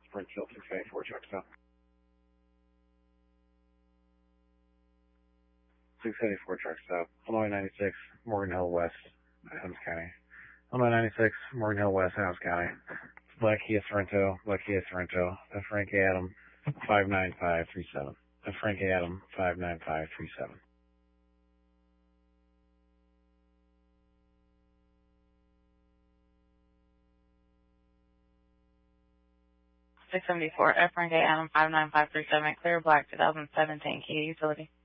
Springfield 674 truck stop. 674 truck stop. Illinois 96, Morgan Hill West, Adams County. Illinois 96, Morgan Hill West, Adams County. Black Kia Sorrento, Frank Adam, 59537. Frank Adam, 59537. 674 F. Frank A. Adam 59537, Clear Black 2017 Kia Utility.